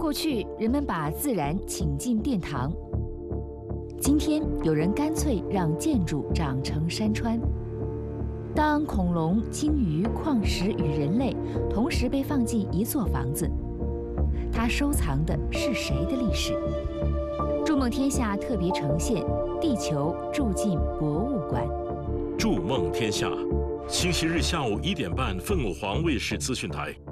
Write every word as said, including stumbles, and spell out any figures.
过去，人们把自然请进殿堂，今天有人干脆让建筑长成山川。当恐龙、鲸鱼、矿石与人类同时被放进一座房子，它收藏的是谁的历史？筑梦天下特别呈现《地球住进博物馆》。 筑梦天下，星期日下午一点半，凤凰卫视资讯台。